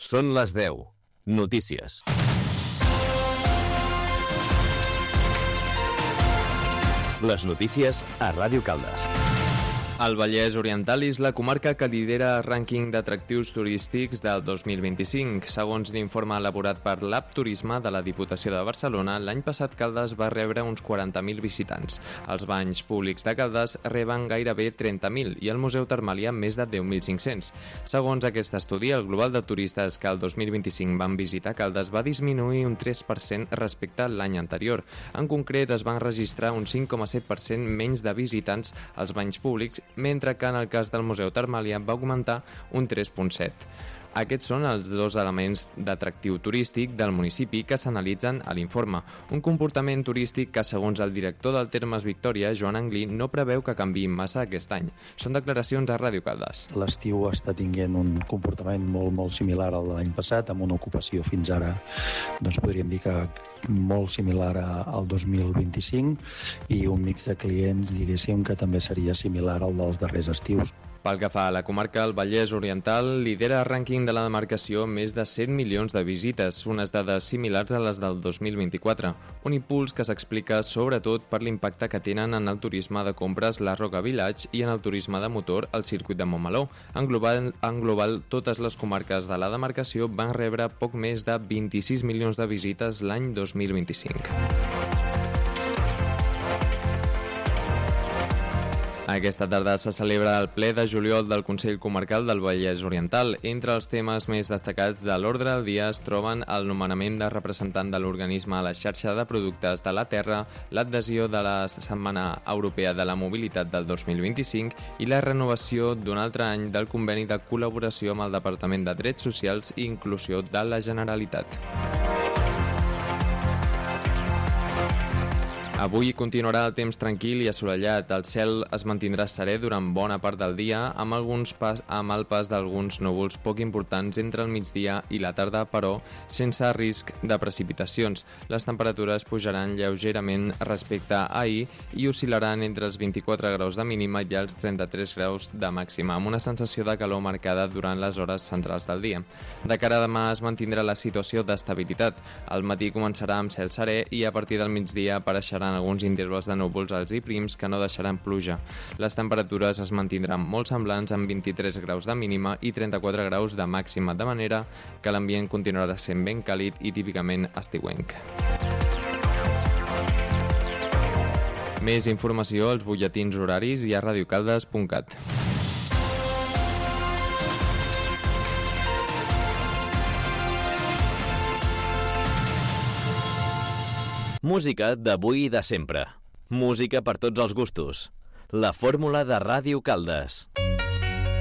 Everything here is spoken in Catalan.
Són les 10. Notícies. Les notícies a Ràdio Caldes. El Vallès Oriental és la comarca que lidera el rànquing d'atractius turístics del 2025. Segons l'informe elaborat per l'App Turisme de la Diputació de Barcelona, l'any passat Caldes va rebre uns 40.000 visitants. Els banys públics de Caldes reben gairebé 30.000 i el Museu Termàlia més de 10.500. Segons aquest estudi, el global de turistes que el 2025 van visitar Caldes va disminuir un 3% respecte a l'any anterior. En concret, es van registrar un 5,7% menys de visitants als banys públics, mentre que en el cas del Museu Termàlia va augmentar un 3,7%. Aquests són els dos elements d'atractiu turístic del municipi que s'analitzen a l'informe. Un comportament turístic que, segons el director del Termes Victòria, Joan Anglí, no preveu que canviï massa aquest any. Són declaracions a Ràdio Caldes. L'estiu està tinguent un comportament molt similar al de l'any passat, amb una ocupació fins ara, doncs podríem dir que molt similar al 2025 i un mix de clients, diguéssim, que també seria similar al dels darrers estius. Pel que fa a la comarca, el Vallès Oriental lidera el rànquing de la demarcació amb més de 100 milions de visites, unes dades similars a les del 2024. Un impuls que s'explica sobretot per l'impacte que tenen en el turisme de compres la Roca Village i en el turisme de motor al circuit de Montmeló. En global, totes les comarques de la demarcació van rebre poc més de 26 milions de visites l'any 2025. Aquesta tarda se celebra el ple de juliol del Consell Comarcal del Vallès Oriental. Entre els temes més destacats de l'ordre del dia es troben el nomenament de representant de l'organisme a la xarxa de productes de la Terra, l'adhesió de la Setmana Europea de la Mobilitat del 2025 i la renovació d'un altre any del conveni de col·laboració amb el Departament de Drets Socials i Inclusió de la Generalitat. Avui continuarà el temps tranquil i assolellat. El cel es mantindrà serè durant bona part del dia, amb el pas d'alguns núvols poc importants entre el migdia i la tarda, però sense risc de precipitacions. Les temperatures pujaran lleugerament respecte a ahir i oscil·laran entre els 24 graus de mínima i els 33 graus de màxima, amb una sensació de calor marcada durant les hores centrals del dia. De cara a demà es mantindrà la situació d'estabilitat. Al matí començarà amb cel serè i a partir del migdia apareixeran alguns intervals de núvols alts i prims que no deixaran pluja. Les temperatures es mantindran molt semblants amb 23 graus de mínima i 34 graus de màxima, de manera que l'ambient continuarà sent ben càlid i típicament estiuenc. Més informació als butlletins horaris i a radiocaldes.cat. Música d'avui i de sempre. Música per tots els gustos. La fórmula de Ràdio Caldes.